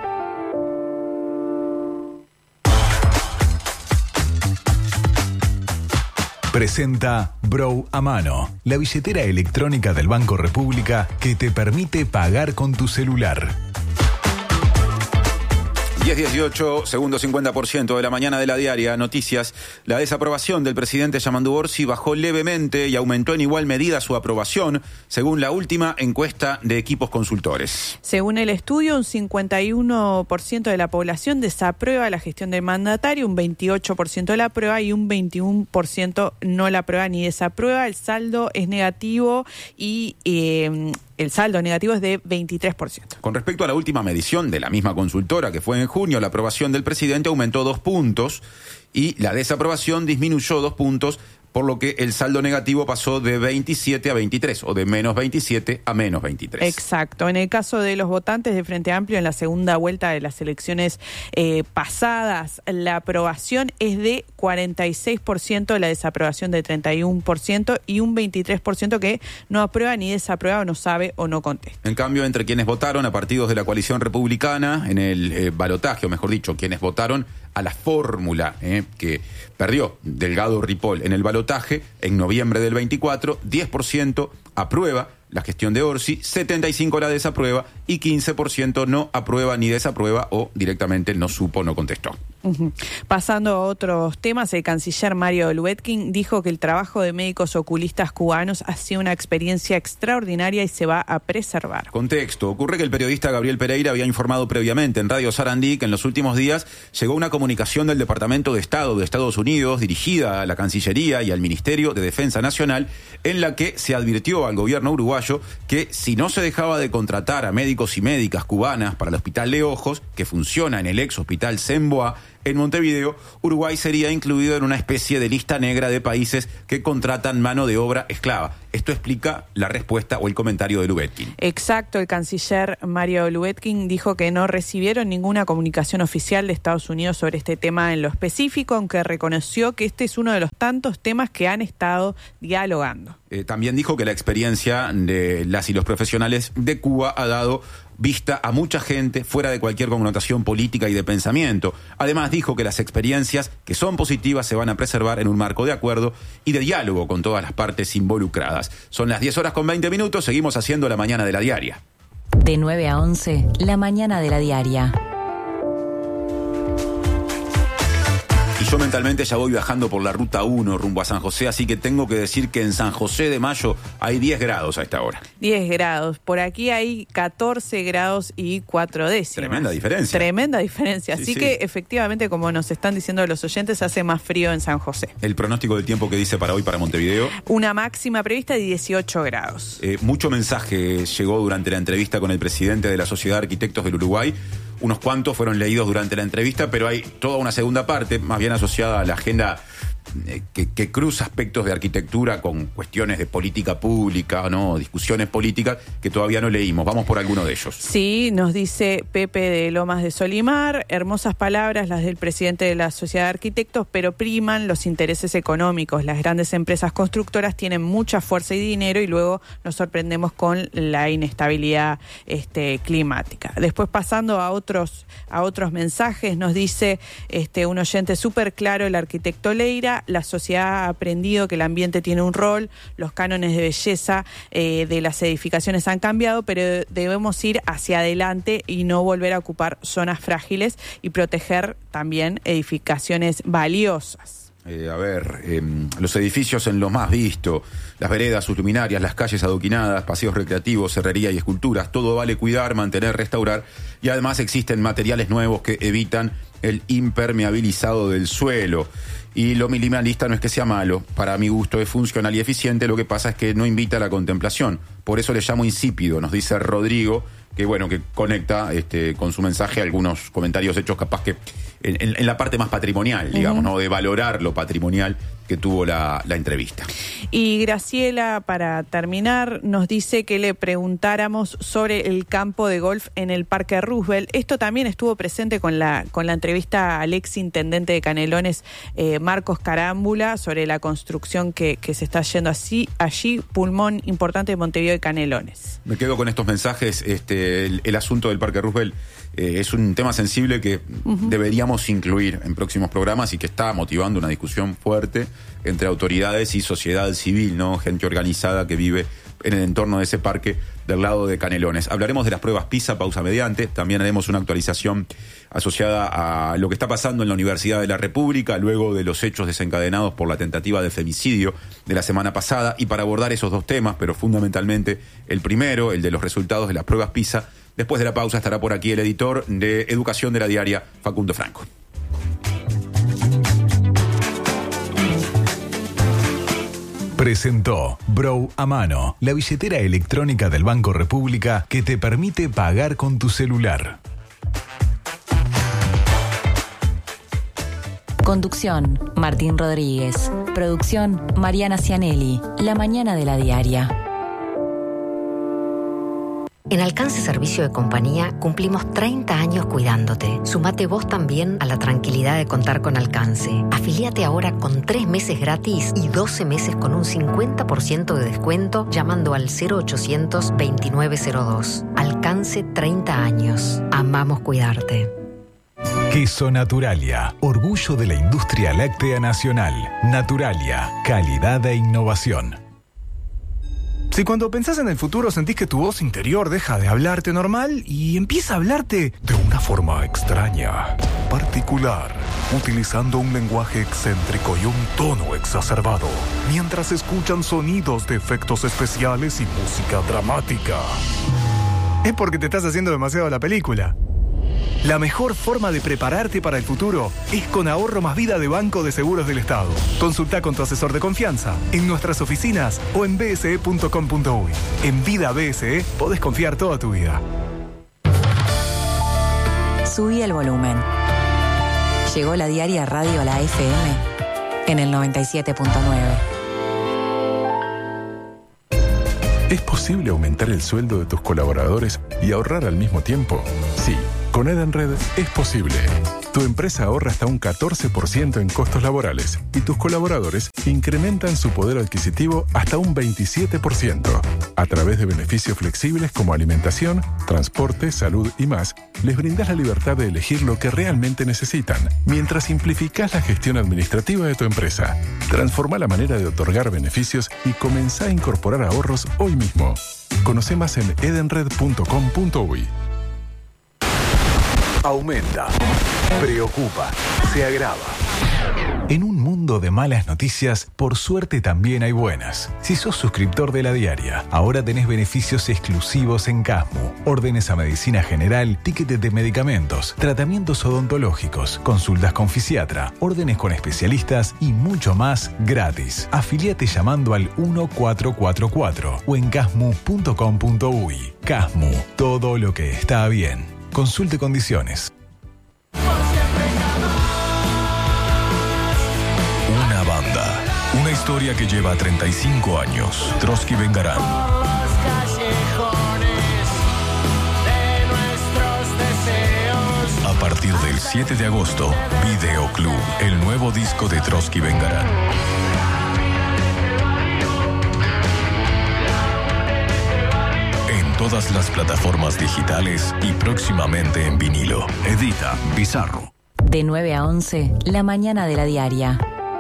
Presenta Brow a Mano, la billetera electrónica del Banco República que te permite pagar con tu celular. diez dieciocho, segundo cincuenta por ciento de la mañana de La Diaria. Noticias. La desaprobación del presidente Yamandu Orsi bajó levemente y aumentó en igual medida su aprobación, según la última encuesta de Equipos Consultores. Según el estudio, un cincuenta y uno por ciento de la población desaprueba la gestión del mandatario, un veintiocho por ciento la aprueba y un veintiuno por ciento no la aprueba ni desaprueba. El saldo es negativo y eh, el saldo negativo es de veintitrés por ciento. Con respecto a la última medición de la misma consultora, que fue en junio, la aprobación del presidente aumentó dos puntos y la desaprobación disminuyó dos puntos, por lo que el saldo negativo pasó de veintisiete a veintitrés, o de menos veintisiete a menos veintitrés. Exacto. En el caso de los votantes de Frente Amplio, en la segunda vuelta de las elecciones eh, pasadas, la aprobación es de cuarenta y seis por ciento, la desaprobación de treinta y uno por ciento y un veintitrés por ciento que no aprueba ni desaprueba, o no sabe o no contesta. En cambio, entre quienes votaron a partidos de la coalición republicana, en el eh, balotaje, o mejor dicho, quienes votaron a la fórmula eh, que perdió Delgado Ripoll en el balotaje en noviembre del veinticuatro, diez por ciento aprueba la gestión de Orsi, setenta y cinco por ciento la desaprueba y quince por ciento no aprueba ni desaprueba o directamente no supo, no contestó. Uh-huh. Pasando a otros temas, el canciller Mario Lubetkin dijo que el trabajo de médicos oculistas cubanos ha sido una experiencia extraordinaria y se va a preservar. Contexto. Ocurre que el periodista Gabriel Pereira había informado previamente en Radio Sarandí que en los últimos días llegó una comunicación del Departamento de Estado de Estados Unidos dirigida a la Cancillería y al Ministerio de Defensa Nacional, en la que se advirtió al gobierno uruguayo que si no se dejaba de contratar a médicos y médicas cubanas para el Hospital de Ojos, que funciona en el ex Hospital Semboa, en Montevideo, Uruguay sería incluido en una especie de lista negra de países que contratan mano de obra esclava. Esto explica la respuesta o el comentario de Lubetkin. Exacto, el canciller Mario Lubetkin dijo que no recibieron ninguna comunicación oficial de Estados Unidos sobre este tema en lo específico, aunque reconoció que este es uno de los tantos temas que han estado dialogando. Eh, también dijo que la experiencia de las y los profesionales de Cuba ha dado vista a mucha gente fuera de cualquier connotación política y de pensamiento. Además dijo que las experiencias que son positivas se van a preservar en un marco de acuerdo y de diálogo con todas las partes involucradas. Son las diez horas con veinte minutos, seguimos haciendo la mañana de la diaria. De nueve a once, la mañana de la diaria. Y yo mentalmente ya voy viajando por la ruta uno rumbo a San José, así que tengo que decir que en San José de Mayo hay diez grados a esta hora. diez grados. Por aquí hay catorce grados y cuatro décimas. Tremenda diferencia. Tremenda diferencia. Sí, Así sí. que efectivamente, como nos están diciendo los oyentes, hace más frío en San José. El pronóstico del tiempo que dice para hoy para Montevideo. Una máxima prevista de dieciocho grados. Eh, mucho mensaje llegó durante la entrevista con el presidente de la Sociedad de Arquitectos del Uruguay. Unos cuantos fueron leídos durante la entrevista, pero hay toda una segunda parte, más bien asociada a la agenda eh, que, que cruza aspectos de arquitectura con cuestiones de política pública, ¿no? Discusiones políticas que todavía no leímos. Vamos por alguno de ellos. Sí, nos dice Pepe de Lomas de Solimar, hermosas palabras las del presidente de la Sociedad de Arquitectos, pero priman los intereses económicos. Las grandes empresas constructoras tienen mucha fuerza y dinero y luego nos sorprendemos con la inestabilidad este, climática. Después, pasando a otros, a otros mensajes, nos dice este, un oyente súper claro, el arquitecto Leira: la sociedad ha aprendido que el ambiente tiene un rol, los cánones de belleza eh, de las edificaciones han cambiado, pero debemos ir hacia adelante y no volver a ocupar zonas frágiles y proteger también edificaciones valiosas. Eh, a ver, eh, los edificios en lo más visto, las veredas, sus luminarias, las calles adoquinadas, paseos recreativos, serrería y esculturas, todo vale cuidar, mantener, restaurar, y además existen materiales nuevos que evitan el impermeabilizado del suelo. Y lo minimalista no es que sea malo, para mi gusto es funcional y eficiente, lo que pasa es que no invita a la contemplación. Por eso le llamo insípido, nos dice Rodrigo, que bueno, que conecta este, con su mensaje algunos comentarios hechos capaz que en, en, en la parte más patrimonial, digamos, uh-huh. ¿no? De valorar lo patrimonial que tuvo la, la entrevista. Y Graciela, para terminar, nos dice que le preguntáramos sobre el campo de golf en el Parque Roosevelt. Esto también estuvo presente con la con la entrevista al ex intendente de Canelones, eh, Marcos Carámbula, sobre la construcción que, que se está yendo así, allí, pulmón importante de Montevideo y Canelones. Me quedo con estos mensajes. Este, el, el asunto del Parque Roosevelt eh, es un tema sensible que uh-huh. deberíamos incluir en próximos programas y que está motivando una discusión fuerte entre autoridades y sociedad civil, ¿no? Gente organizada que vive en el entorno de ese parque del lado de Canelones. Hablaremos de las pruebas PISA, pausa mediante. También haremos una actualización asociada a lo que está pasando en la Universidad de la República luego de los hechos desencadenados por la tentativa de femicidio de la semana pasada. Y para abordar esos dos temas, pero fundamentalmente el primero, el de los resultados de las pruebas PISA, después de la pausa estará por aquí el editor de Educación de la Diaria, Facundo Franco. Presentó Brow a mano, la billetera electrónica del Banco República que te permite pagar con tu celular. Conducción, Martín Rodríguez. Producción, Mariana Cianelli. La mañana de la diaria. En Alcance Servicio de Compañía cumplimos treinta años cuidándote. Sumate vos también a la tranquilidad de contar con Alcance. Afiliate ahora con tres meses gratis y doce meses con un cincuenta por ciento de descuento llamando al cero ochocientos veintinueve cero dos. Alcance treinta años. Amamos cuidarte. Queso Naturalia, orgullo de la industria láctea nacional. Naturalia, calidad e innovación. Si cuando pensás en el futuro sentís que tu voz interior deja de hablarte normal y empieza a hablarte de una forma extraña, particular, utilizando un lenguaje excéntrico y un tono exacerbado, mientras escuchan sonidos de efectos especiales y música dramática, es porque te estás haciendo demasiado la película. La mejor forma de prepararte para el futuro es con Ahorro Más Vida de Banco de Seguros del Estado. Consulta con tu asesor de confianza en nuestras oficinas o en b s e punto com punto u y. En Vida B S E podés confiar toda tu vida. Subí el volumen. Llegó la diaria Radio La F M en el noventa y siete punto nueve. ¿Es posible aumentar el sueldo de tus colaboradores y ahorrar al mismo tiempo? Sí. Con Edenred es posible. Tu empresa ahorra hasta un catorce por ciento en costos laborales y tus colaboradores incrementan su poder adquisitivo hasta un veintisiete por ciento. A través de beneficios flexibles como alimentación, transporte, salud y más, les brindas la libertad de elegir lo que realmente necesitan, mientras simplificás la gestión administrativa de tu empresa. Transforma la manera de otorgar beneficios y comenzá a incorporar ahorros hoy mismo. Conoce más en edenred punto com punto u y. Aumenta, preocupa, se agrava. En un mundo de malas noticias, por suerte también hay buenas. Si sos suscriptor de La Diaria, ahora tenés beneficios exclusivos en Casmu. Órdenes a medicina general, tickets de medicamentos, tratamientos odontológicos, consultas con fisiatra, órdenes con especialistas y mucho más gratis. Afiliate llamando al uno cuatro cuatro cuatro o en casmu punto com punto u y. Casmu, todo lo que está bien. Consulte condiciones. Una banda. Una historia que lleva treinta y cinco años. Trotsky Vengarán. A partir del siete de agosto, Videoclub, el nuevo disco de Trotsky Vengarán. Todas las plataformas digitales y próximamente en vinilo. Edita Bizarro. De nueve a once, la mañana de La Diaria.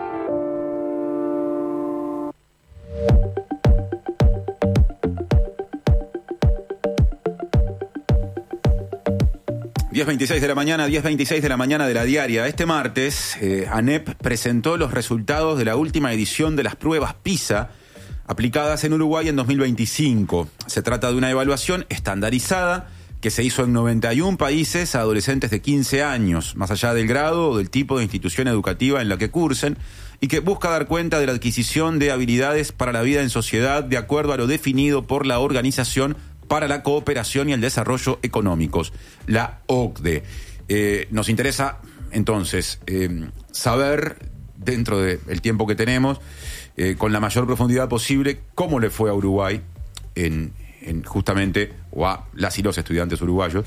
diez veintiséis de la mañana, diez veintiséis de la mañana de La Diaria. Este martes, eh, ANEP presentó los resultados de la última edición de las pruebas PISA aplicadas en Uruguay en dos mil veinticinco. Se trata de una evaluación estandarizada que se hizo en noventa y un países a adolescentes de quince años, más allá del grado o del tipo de institución educativa en la que cursen, y que busca dar cuenta de la adquisición de habilidades para la vida en sociedad de acuerdo a lo definido por la Organización para la Cooperación y el Desarrollo Económicos, la O C D E. Eh, nos interesa, entonces, eh, saber, dentro del tiempo que tenemos, Eh, con la mayor profundidad posible, cómo le fue a Uruguay en, en justamente, o a las y los estudiantes uruguayos,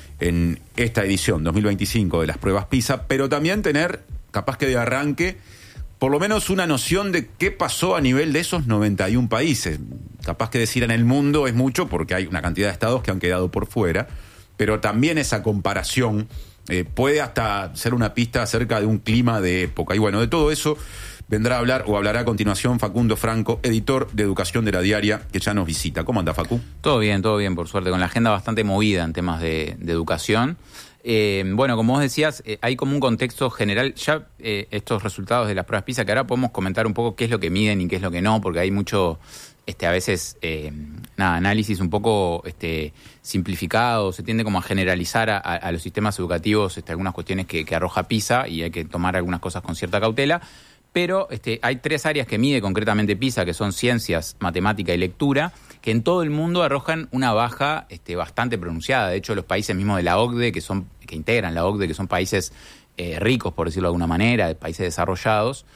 en esta edición dos mil veinticinco de las pruebas PISA, pero también tener, capaz que de arranque, por lo menos una noción de qué pasó a nivel de esos noventa y un países. Capaz que decir en el mundo es mucho, porque hay una cantidad de estados que han quedado por fuera, pero también esa comparación eh, puede hasta ser una pista acerca de un clima de época. Y bueno, de todo eso vendrá a hablar o hablará a continuación Facundo Franco, editor de Educación de La Diaria, que ya nos visita. ¿Cómo anda, Facu? Todo bien, todo bien, por suerte, con la agenda bastante movida en temas de, de educación. Eh, bueno, como vos decías, eh, hay como un contexto general, ya eh, estos resultados de las pruebas PISA, que ahora podemos comentar un poco qué es lo que miden y qué es lo que no, porque hay mucho, este, a veces, eh, nada, análisis un poco este, simplificado, se tiende como a generalizar a, a, a los sistemas educativos este, algunas cuestiones que, que arroja PISA, y hay que tomar algunas cosas con cierta cautela. Pero este, hay tres áreas que mide concretamente PISA, que son ciencias, matemática y lectura, que en todo el mundo arrojan una baja este, bastante pronunciada. De hecho, los países mismos de la O C D E, que son que integran la O C D E, que son países eh, ricos, por decirlo de alguna manera, de países desarrollados,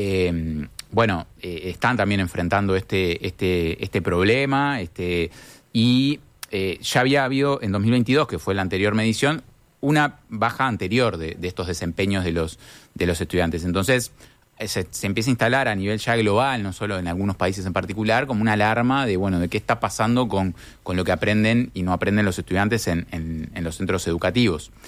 eh, bueno, eh, están también enfrentando este, este, este problema. Este, y eh, ya había habido en dos mil veintidós, que fue la anterior medición, una baja anterior de, de estos desempeños de los, de los estudiantes. Entonces, Se, se empieza a instalar a nivel ya global, no solo en algunos países en particular, como una alarma de, bueno, de qué está pasando con, con lo que aprenden y no aprenden los estudiantes en, en, en los centros educativos.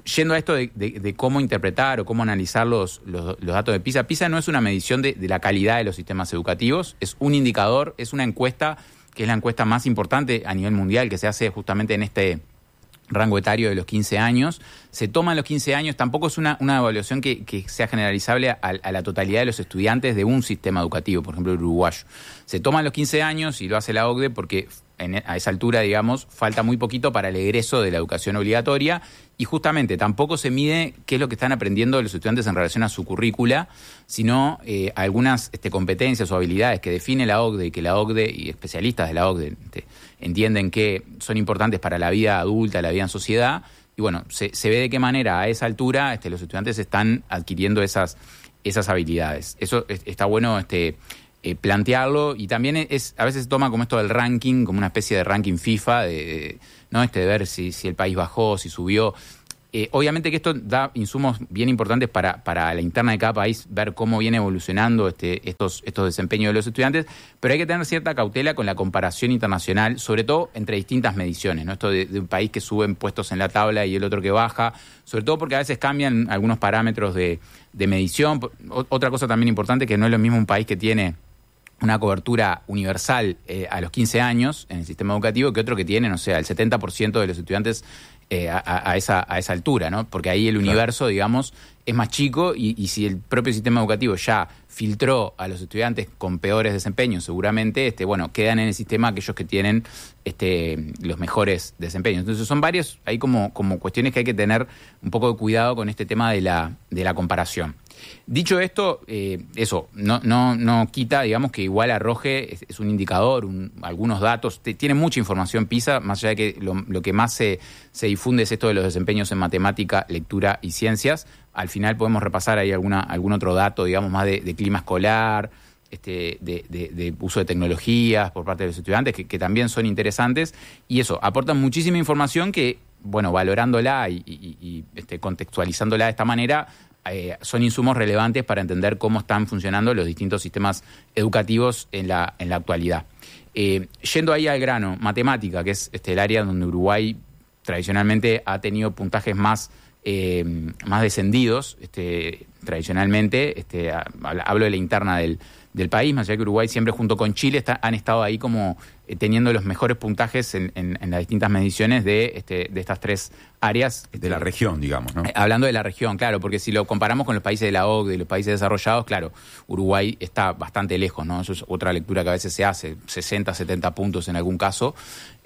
yendo a esto de, de, de cómo interpretar o cómo analizar los, los, los datos de PISA, PISA no es una medición de, de la calidad de los sistemas educativos, es un indicador, es una encuesta que es la encuesta más importante a nivel mundial, que se hace justamente en este rango etario de los quince años. Se toman los quince años, tampoco es una, una evaluación que, que sea generalizable a, a la totalidad de los estudiantes de un sistema educativo, por ejemplo el uruguayo. Se toman los quince años y lo hace la O C D E porque en, a esa altura, digamos, falta muy poquito para el egreso de la educación obligatoria y justamente tampoco se mide qué es lo que están aprendiendo los estudiantes en relación a su currícula, sino eh, algunas este, competencias o habilidades que define la O C D E y que la O C D E y especialistas de la O C D E este, entienden que son importantes para la vida adulta, la vida en sociedad, y bueno, se, se ve de qué manera a esa altura este, los estudiantes están adquiriendo esas, esas habilidades. Eso es, está bueno este, eh, plantearlo, y también es a veces se toma como esto del ranking, como una especie de ranking FIFA, de, de, ¿no? este, de ver si, si el país bajó, si subió. Eh, obviamente que esto da insumos bien importantes para, para la interna de cada país, ver cómo viene evolucionando este, estos, estos desempeños de los estudiantes, pero hay que tener cierta cautela con la comparación internacional, sobre todo entre distintas mediciones, ¿no? Esto de, de un país que sube puestos en la tabla y el otro que baja, sobre todo porque a veces cambian algunos parámetros de, de medición. O, otra cosa también importante, que no es lo mismo un país que tiene una cobertura universal eh, a los quince años en el sistema educativo que otro que tiene, no sé, el setenta por ciento de los estudiantes eh, a, a, esa, a esa altura, ¿no? Porque ahí el universo, claro, digamos, es más chico y, y si el propio sistema educativo ya filtró a los estudiantes con peores desempeños, seguramente, este, bueno, quedan en el sistema aquellos que tienen este, los mejores desempeños. Entonces son varios, hay como, como cuestiones que hay que tener un poco de cuidado con este tema de la, de la comparación. Dicho esto, eh, eso no, no, no quita, digamos, que igual arroje, es, es un indicador, un, algunos datos, te, tiene mucha información PISA, más allá de que lo, lo que más se, se difunde es esto de los desempeños en matemática, lectura y ciencias. Al final podemos repasar ahí alguna, algún otro dato, digamos, más de, de clima escolar, este, de, de, de uso de tecnologías por parte de los estudiantes, que, que también son interesantes, y eso, aportan muchísima información que, bueno, valorándola y, y, y este, contextualizándola de esta manera, Eh, son insumos relevantes para entender cómo están funcionando los distintos sistemas educativos en la, en la actualidad. Eh, yendo ahí al grano, matemática, que es este, el área donde Uruguay tradicionalmente ha tenido puntajes más, eh, más descendidos, este, tradicionalmente, este, hablo de la interna del, del país, más allá que Uruguay siempre junto con Chile está, han estado ahí como eh, teniendo los mejores puntajes en, en, en las distintas mediciones de, este, de estas tres áreas. De la región, digamos, ¿no? Eh, hablando de la región, claro, porque si lo comparamos con los países de la O C D E y los países desarrollados, claro, Uruguay está bastante lejos, ¿no? Eso es otra lectura que a veces se hace, sesenta, setenta puntos en algún caso.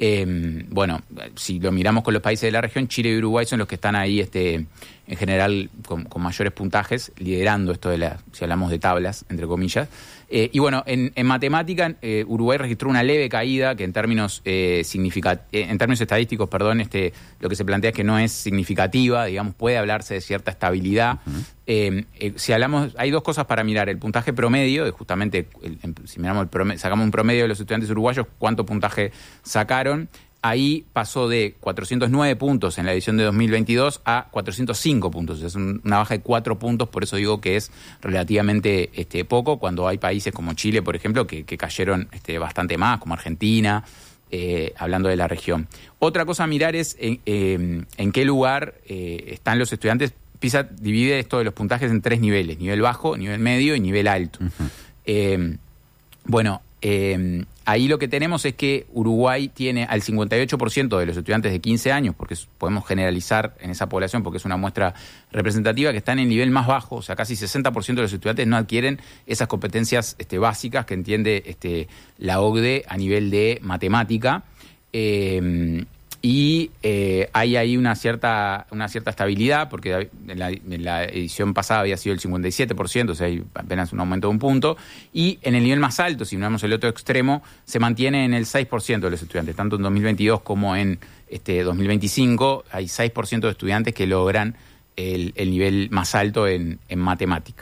Eh, bueno, si lo miramos con los países de la región, Chile y Uruguay son los que están ahí, este, en general, con, con mayores puntajes, liderando esto de la, si hablamos de tablas, entre comillas. Eh, y bueno, en, en matemática, eh, Uruguay registró una leve caída que en términos eh, significa, eh, en términos estadísticos, perdón, este, lo que se plantea es que no es significativa, digamos, puede hablarse de cierta estabilidad. Uh-huh. eh, eh, si hablamos, hay dos cosas para mirar: el puntaje promedio, de justamente, el, el, si miramos el promedio, sacamos un promedio de los estudiantes uruguayos, cuánto puntaje sacaron. Ahí pasó de cuatrocientos nueve puntos en la edición de dos mil veintidós a cuatrocientos cinco puntos. Es un, una baja de cuatro puntos, por eso digo que es relativamente este, poco, cuando hay países como Chile, por ejemplo, que, que cayeron este, bastante más, como Argentina, eh, hablando de la región. Otra cosa a mirar es en, eh, en qué lugar eh, están los estudiantes. PISA divide esto de los puntajes en tres niveles: nivel bajo, nivel medio y nivel alto. Uh-huh. Eh, bueno, eh, ahí lo que tenemos es que Uruguay tiene al cincuenta y ocho por ciento de los estudiantes de quince años, porque podemos generalizar en esa población porque es una muestra representativa, que están en el nivel más bajo, o sea, casi sesenta por ciento de los estudiantes no adquieren esas competencias este, básicas que entiende este, la O C D E a nivel de matemática. Eh, Y eh, hay ahí una cierta una cierta estabilidad, porque en la, en la edición pasada había sido el cincuenta y siete por ciento, o sea, hay apenas un aumento de un punto. Y en el nivel más alto, si miramos el otro extremo, se mantiene en el seis por ciento de los estudiantes, tanto en dos mil veintidós como en este dos mil veinticinco. Hay seis por ciento de estudiantes que logran el, el nivel más alto en, en matemática.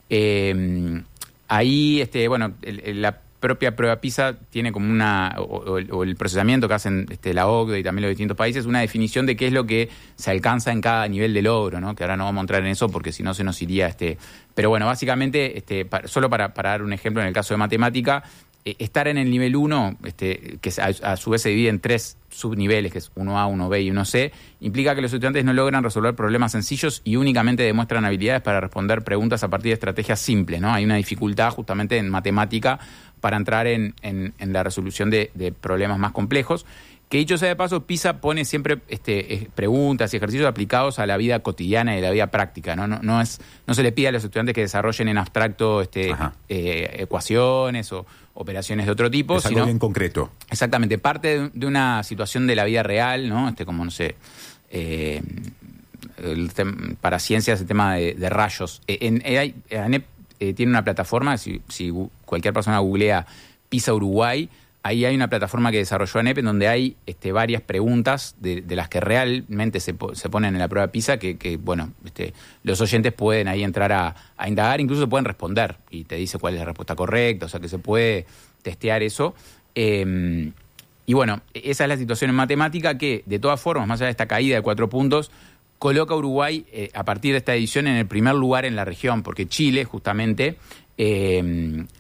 Eh, ahí, este bueno, el, el, la propia prueba PISA tiene como una, o, o el procesamiento que hacen este, la O C D E y también los distintos países, una definición de qué es lo que se alcanza en cada nivel de logro, ¿no? Que ahora no vamos a entrar en eso porque si no se nos iría, este, pero bueno, básicamente, este, para, solo para, para dar un ejemplo, en el caso de matemática, eh, estar en el nivel uno, este, que a, a su vez se divide en tres subniveles, que es uno A, uno B y uno C, implica que los estudiantes no logran resolver problemas sencillos y únicamente demuestran habilidades para responder preguntas a partir de estrategias simples, ¿no? Hay una dificultad justamente en matemática para entrar en, en, en la resolución de, de problemas más complejos. Que dicho sea de paso, PISA pone siempre este, preguntas y ejercicios aplicados a la vida cotidiana y la vida práctica, ¿no? No, no, es, no se le pide a los estudiantes que desarrollen en abstracto este, eh, ecuaciones o operaciones de otro tipo. Es algo sino, bien concreto. Exactamente, parte de, de una situación de la vida real, ¿no? Este, como, no sé, eh, el tem- para ciencias el tema de, de rayos. Eh, en, eh, ANEP eh, tiene una plataforma, si, si cualquier persona googlea PISA Uruguay, ahí hay una plataforma que desarrolló ANEP en donde hay este, varias preguntas de, de las que realmente se, se ponen en la prueba PISA que, que bueno, este, los oyentes pueden ahí entrar a, a indagar, incluso pueden responder y te dice cuál es la respuesta correcta, o sea que se puede testear eso. Eh, y bueno, esa es la situación en matemática que, de todas formas, más allá de esta caída de cuatro puntos, coloca a Uruguay eh, a partir de esta edición en el primer lugar en la región, porque Chile justamente... Eh,